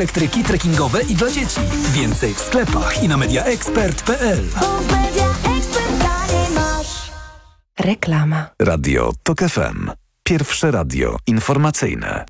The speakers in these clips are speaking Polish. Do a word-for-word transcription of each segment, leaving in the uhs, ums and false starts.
elektryki trekkingowe i dla dzieci. Więcej w sklepach i na media expert kropka p l. Reklama. Radio Tok F M. Pierwsze radio informacyjne.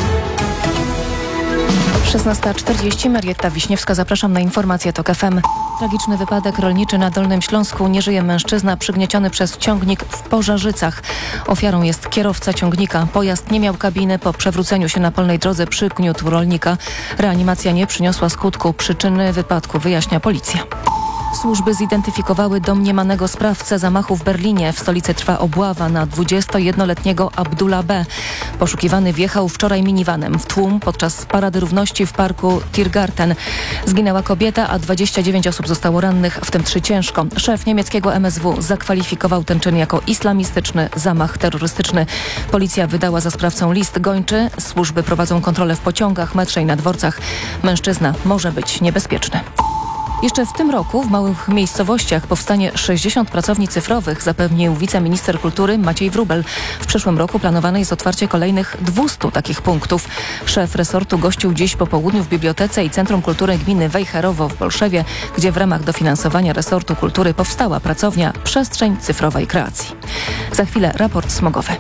szesnasta czterdzieści, Marietta Wiśniewska, zapraszam na informację Tok F M. Tragiczny wypadek rolniczy na Dolnym Śląsku. Nie żyje mężczyzna przygnieciony przez ciągnik w Pożarzycach. Ofiarą jest kierowca ciągnika. Pojazd nie miał kabiny. Po przewróceniu się na polnej drodze przygniótł rolnika. Reanimacja nie przyniosła skutku. Przyczyny wypadku wyjaśnia policja. Służby zidentyfikowały domniemanego sprawcę zamachu w Berlinie. W stolicy trwa obława na dwudziestojednoletniego Abdullah B. Poszukiwany wjechał wczoraj minivanem w tłum podczas Parady Równości w parku Tiergarten. Zginęła kobieta, a dwadzieścia dziewięć osób zostało rannych, w tym trzy ciężko. Szef niemieckiego M S W zakwalifikował ten czyn jako islamistyczny zamach terrorystyczny. Policja wydała za sprawcą list gończy. Służby prowadzą kontrolę w pociągach, metrze i na dworcach. Mężczyzna może być niebezpieczny. Jeszcze w tym roku w małych miejscowościach powstanie sześćdziesiąt pracowni cyfrowych, zapewnił wiceminister kultury Maciej Wróbel. W przyszłym roku planowane jest otwarcie kolejnych dwustu takich punktów. Szef resortu gościł dziś po południu w Bibliotece i Centrum Kultury Gminy Wejherowo w Bolszewie, gdzie w ramach dofinansowania resortu kultury powstała pracownia Przestrzeń Cyfrowej Kreacji. Za chwilę raport smogowy.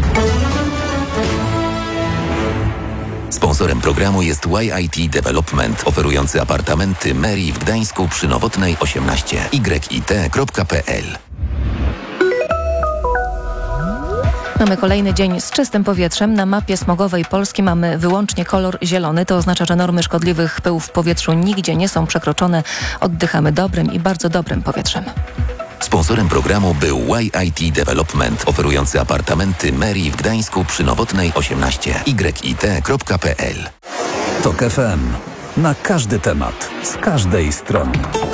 Sponsorem programu jest Y I T Development, oferujący apartamenty Meri w Gdańsku przy Nowotnej osiemnaście. y i t kropka p l. Mamy kolejny dzień z czystym powietrzem. Na mapie smogowej Polski mamy wyłącznie kolor zielony. To oznacza, że normy szkodliwych pyłów w powietrzu nigdzie nie są przekroczone. Oddychamy dobrym i bardzo dobrym powietrzem. Sponsorem programu był Y I T Development, oferujący apartamenty Meri w Gdańsku przy Nowotnej osiemnaście. y i t kropka p l. Tok F M. Na każdy temat, z każdej strony.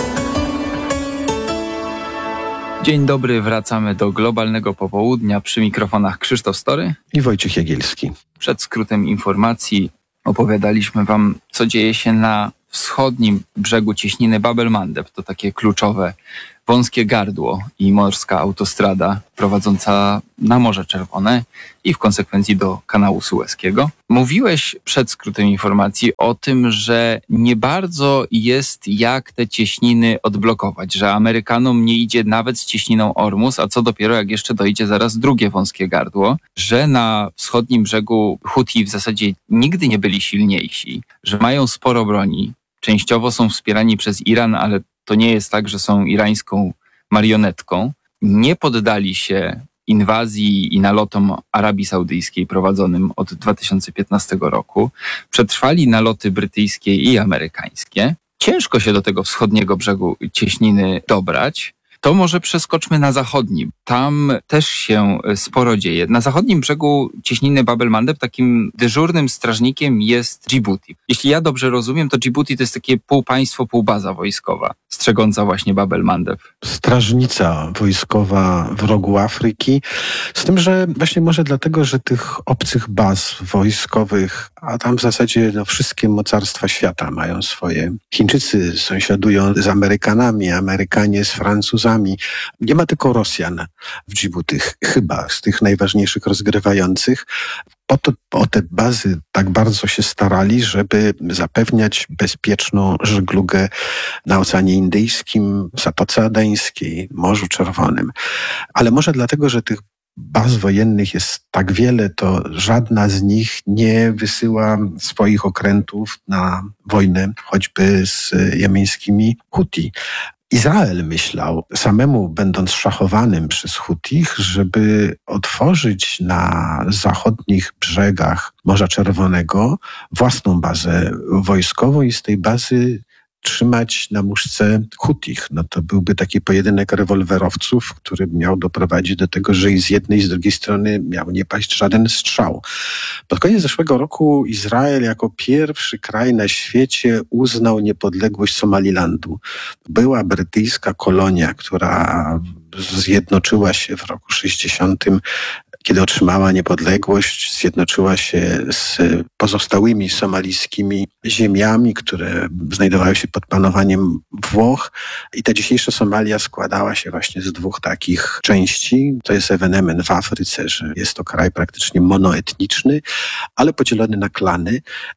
Dzień dobry, wracamy do globalnego popołudnia. Przy mikrofonach Krzysztof Story i Wojciech Jagielski. Przed skrótem informacji opowiadaliśmy Wam, co dzieje się na wschodnim brzegu cieśniny Bab el-Mandeb. To takie kluczowe wąskie gardło i morska autostrada prowadząca na Morze Czerwone i w konsekwencji do kanału Sueskiego. Mówiłeś przed skrótem informacji o tym, że nie bardzo jest jak te cieśniny odblokować, że Amerykanom nie idzie nawet z cieśniną Ormus, a co dopiero jak jeszcze dojdzie zaraz drugie wąskie gardło, że na wschodnim brzegu Huthi w zasadzie nigdy nie byli silniejsi, że mają sporo broni, częściowo są wspierani przez Iran, ale to nie jest tak, że są irańską marionetką. Nie poddali się inwazji i nalotom Arabii Saudyjskiej prowadzonym od dwa tysiące piętnastego roku. Przetrwali naloty brytyjskie i amerykańskie. Ciężko się do tego wschodniego brzegu cieśniny dobrać. To może przeskoczmy na zachodni. Tam też się sporo dzieje. Na zachodnim brzegu cieśniny Bab el-Mandeb takim dyżurnym strażnikiem jest Dżibuti. Jeśli ja dobrze rozumiem, to Dżibuti to jest takie półpaństwo, półbaza wojskowa, strzegąca właśnie Bab el-Mandeb. Strażnica wojskowa w rogu Afryki. Z tym, że właśnie może dlatego, że tych obcych baz wojskowych, a tam w zasadzie no, wszystkie mocarstwa świata mają swoje. Chińczycy sąsiadują z Amerykanami, Amerykanie z Francuzami. Nie ma tylko Rosjan w Dżibuti, chyba z tych najważniejszych rozgrywających. Po to, o te bazy tak bardzo się starali, żeby zapewniać bezpieczną żeglugę na Oceanie Indyjskim, w Zatoce Adeńskiej, Morzu Czerwonym. Ale może dlatego, że tych baz wojennych jest tak wiele, to żadna z nich nie wysyła swoich okrętów na wojnę, choćby z jemeńskimi Huthi. Izrael myślał, samemu będąc szachowanym przez Hutich, żeby otworzyć na zachodnich brzegach Morza Czerwonego własną bazę wojskową i z tej bazy trzymać na muszce Hutich. No to byłby taki pojedynek rewolwerowców, który miał doprowadzić do tego, że i z jednej i z drugiej strony miał nie paść żaden strzał. Pod koniec zeszłego roku Izrael jako pierwszy kraj na świecie uznał niepodległość Somalilandu. Była brytyjska kolonia, która zjednoczyła się w roku sześćdziesiątym, kiedy otrzymała niepodległość, zjednoczyła się z pozostałymi somalijskimi ziemiami, które znajdowały się pod panowaniem Włoch. I ta dzisiejsza Somalia składała się właśnie z dwóch takich części. To jest ewenement w Afryce, że jest to kraj praktycznie monoetniczny, ale podzielony na klany.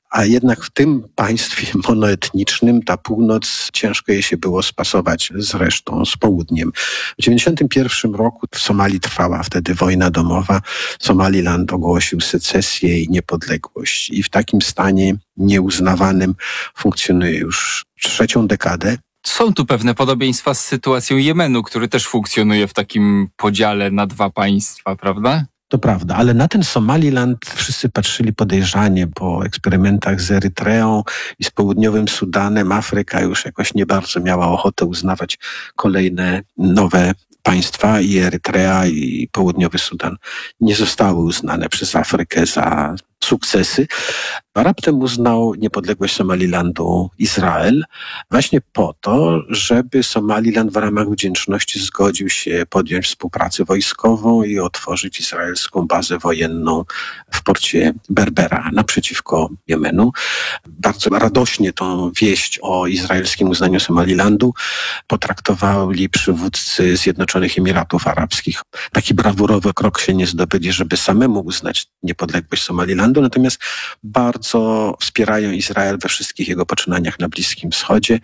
A jednak w tym państwie monoetnicznym ta północ ciężko jej się było spasować z resztą, z południem. W dziewięćdziesiątym pierwszym roku w Somalii trwała wtedy wojna domowa. Somaliland ogłosił secesję i niepodległość. I w takim stanie nieuznawanym funkcjonuje już trzecią dekadę. Są tu pewne podobieństwa z sytuacją Jemenu, który też funkcjonuje w takim podziale na dwa państwa, prawda? To prawda, ale na ten Somaliland wszyscy patrzyli podejrzanie po eksperymentach z Erytreą i z Południowym Sudanem. Afryka już jakoś nie bardzo miała ochotę uznawać kolejne nowe państwa i Erytrea i Południowy Sudan nie zostały uznane przez Afrykę za sukcesy. A raptem uznał niepodległość Somalilandu Izrael właśnie po to, żeby Somaliland w ramach wdzięczności zgodził się podjąć współpracę wojskową i otworzyć izraelską bazę wojenną w porcie Berbera naprzeciwko Jemenu. Bardzo radośnie tą wieść o izraelskim uznaniu Somalilandu potraktowali przywódcy Zjednoczonych Emiratów Arabskich. Taki brawurowy krok się nie zdobyli, żeby samemu uznać niepodległość Somalilandu, natomiast bardzo wspierają Izrael we wszystkich jego poczynaniach na Bliskim Wschodzie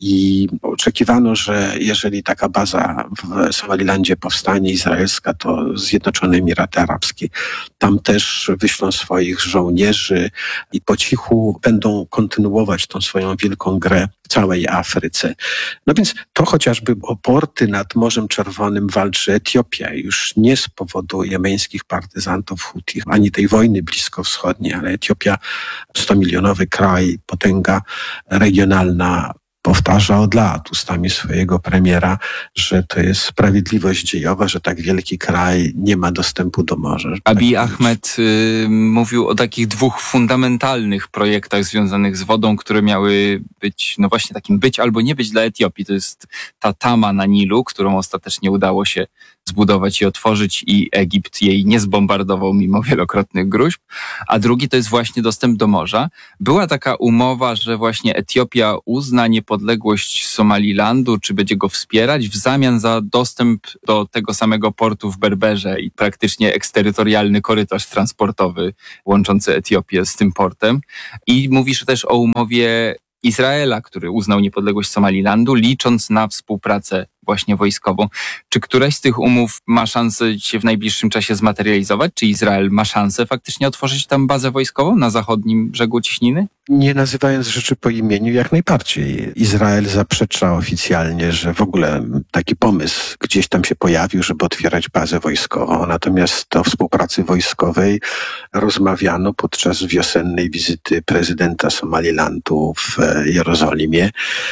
i oczekiwano, że jeżeli taka baza w Somalilandzie powstanie izraelska, to Zjednoczone Emiraty Arabskie tam też wyślą swoich żołnierzy i po cichu będą kontynuować tą swoją wielką grę w całej Afryce. No więc to chociażby o porty nad Morzem Czerwonym walczy Etiopia już nie z powodu jemeńskich partyzantów Hutich, ani tej wojny bliskowschodniej, ale Etiopia, stomilionowy kraj, potęga regionalna, powtarza od lat ustami swojego premiera, że to jest sprawiedliwość dziejowa, że tak wielki kraj nie ma dostępu do morza. Abiy Ahmed y, mówił o takich dwóch fundamentalnych projektach związanych z wodą, które miały być, no właśnie takim być albo nie być dla Etiopii. To jest ta tama na Nilu, którą ostatecznie udało się zbudować i otworzyć i Egipt jej nie zbombardował mimo wielokrotnych gruźb. A drugi to jest właśnie dostęp do morza. Była taka umowa, że właśnie Etiopia uzna niepodległość Somalilandu, czy będzie go wspierać w zamian za dostęp do tego samego portu w Berberze i praktycznie eksterytorialny korytarz transportowy łączący Etiopię z tym portem. I mówisz też o umowie Izraela, który uznał niepodległość Somalilandu, licząc na współpracę właśnie wojskową. Czy któraś z tych umów ma szansę się w najbliższym czasie zmaterializować? Czy Izrael ma szansę faktycznie otworzyć tam bazę wojskową na zachodnim brzegu Cieśniny? Nie nazywając rzeczy po imieniu, jak najbardziej. Izrael zaprzecza oficjalnie, że w ogóle taki pomysł gdzieś tam się pojawił, żeby otwierać bazę wojskową. Natomiast o współpracy wojskowej rozmawiano podczas wiosennej wizyty prezydenta Somalilandu w Jerozolimie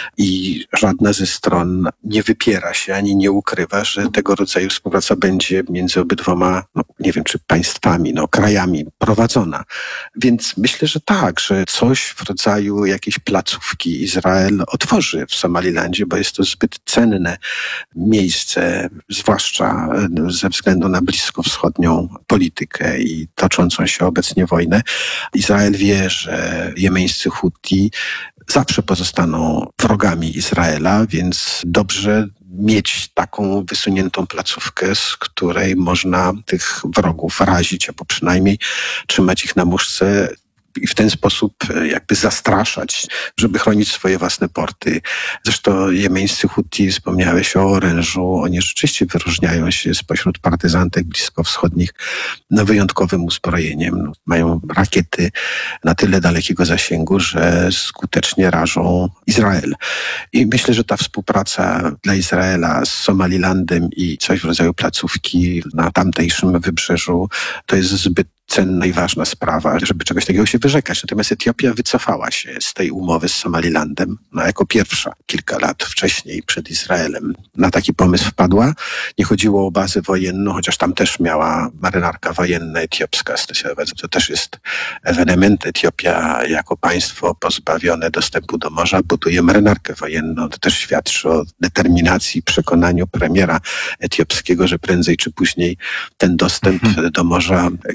i żadna ze stron nie wypiera się ani nie ukrywa, że tego rodzaju współpraca będzie między obydwoma, no, nie wiem czy państwami, no, krajami prowadzona. Więc myślę, że tak, że coś w rodzaju jakiejś placówki Izrael otworzy w Somalilandzie, bo jest to zbyt cenne miejsce, zwłaszcza ze względu na bliskowschodnią politykę i toczącą się obecnie wojnę. Izrael wie, że jemeńscy Huti zawsze pozostaną wrogami Izraela, więc dobrze mieć taką wysuniętą placówkę, z której można tych wrogów razić, albo przynajmniej trzymać ich na muszce i w ten sposób jakby zastraszać, żeby chronić swoje własne porty. Zresztą jemeńscy Huti, wspomniałeś o orężu, oni rzeczywiście wyróżniają się spośród partyzantek bliskowschodnich no, wyjątkowym uzbrojeniem. Mają rakiety na tyle dalekiego zasięgu, że skutecznie rażą Izrael. I myślę, że ta współpraca dla Izraela z Somalilandem i coś w rodzaju placówki na tamtejszym wybrzeżu to jest zbyt cenna i ważna sprawa, żeby czegoś takiego się wyrzekać. Natomiast Etiopia wycofała się z tej umowy z Somalilandem, no, jako pierwsza kilka lat wcześniej przed Izraelem na taki pomysł wpadła. Nie chodziło o bazę wojenną, chociaż tam też miała marynarka wojenna etiopska stosować. To też jest ewenement. Etiopia jako państwo pozbawione dostępu do morza buduje marynarkę wojenną. To też świadczy o determinacji i przekonaniu premiera etiopskiego, że prędzej czy później ten dostęp mhm. do morza kiedyś się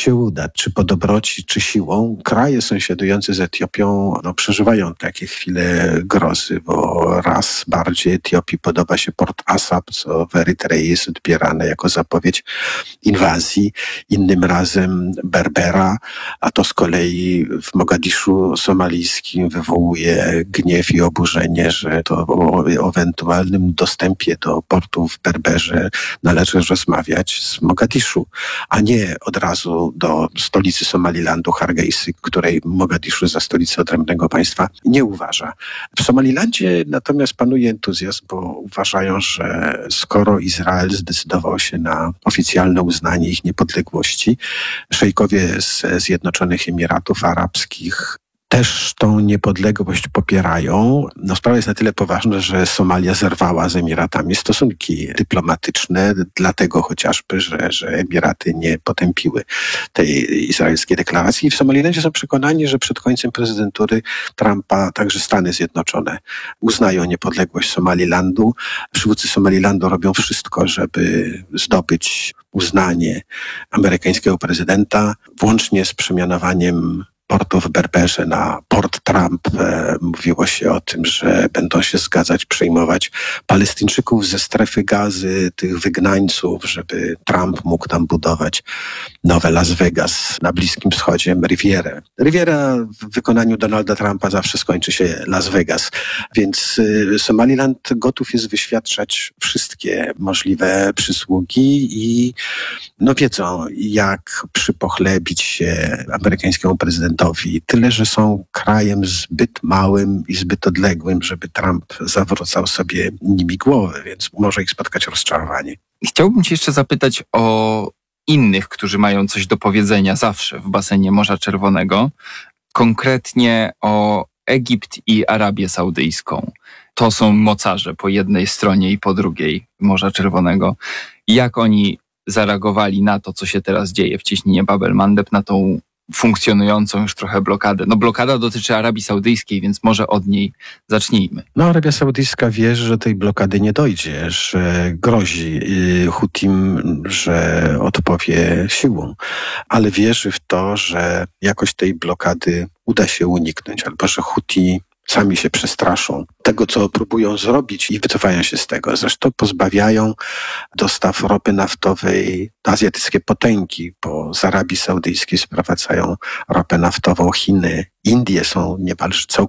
się uda, czy po dobroci, czy siłą. Kraje sąsiadujące z Etiopią no, przeżywają takie chwile grozy, bo raz bardziej Etiopii podoba się port Assab, co w Erytrei jest odbierane jako zapowiedź inwazji, innym razem Berbera, a to z kolei w Mogadiszu somalijskim wywołuje gniew i oburzenie, że to o, o ewentualnym dostępie do portu w Berberze należy rozmawiać z Mogadiszu, a nie od razu do stolicy Somalilandu, Hargeisy, której Mogadiszu za stolicę odrębnego państwa nie uważa. W Somalilandzie natomiast panuje entuzjazm, bo uważają, że skoro Izrael zdecydował się na oficjalne uznanie ich niepodległości, szejkowie z Zjednoczonych Emiratów Arabskich też tą niepodległość popierają. No, sprawa jest na tyle poważna, że Somalia zerwała z Emiratami stosunki dyplomatyczne, dlatego chociażby, że, że Emiraty nie potępiły tej izraelskiej deklaracji. I w Somalilandzie są przekonani, że przed końcem prezydentury Trumpa także Stany Zjednoczone uznają niepodległość Somalilandu. Przywódcy Somalilandu robią wszystko, żeby zdobyć uznanie amerykańskiego prezydenta, włącznie z przemianowaniem portu w Berberze na Port Trump. E, mówiło się o tym, że będą się zgadzać przyjmować Palestyńczyków ze strefy Gazy, tych wygnańców, żeby Trump mógł tam budować nowe Las Vegas na Bliskim Wschodzie, Rivierę. Riviera w wykonaniu Donalda Trumpa zawsze skończy się Las Vegas, więc y, Somaliland gotów jest wyświadczać wszystkie możliwe przysługi i no wiedzą, jak przypochlebić się amerykańskiemu prezydentowi. Tyle, że są krajem zbyt małym i zbyt odległym, żeby Trump zawracał sobie nimi głowę, więc może ich spotkać rozczarowanie. Chciałbym cię jeszcze zapytać o innych, którzy mają coś do powiedzenia zawsze w basenie Morza Czerwonego. Konkretnie o Egipt i Arabię Saudyjską. To są mocarze po jednej stronie i po drugiej Morza Czerwonego. Jak oni zareagowali na to, co się teraz dzieje w cieśninie Bab el-Mandeb, na tą funkcjonującą już trochę blokadę. No blokada dotyczy Arabii Saudyjskiej, więc może od niej zacznijmy. No Arabia Saudyjska wie, że do tej blokady nie dojdzie, że grozi Hutim, że odpowie siłą, ale wierzy w to, że jakoś tej blokady uda się uniknąć, albo że Huti sami się przestraszą tego, co próbują zrobić i wycofają się z tego. Zresztą pozbawiają dostaw ropy naftowej azjatyckie potęgi, bo z Arabii Saudyjskiej sprowadzają ropę naftową Chiny. Indie są niemal całkowicie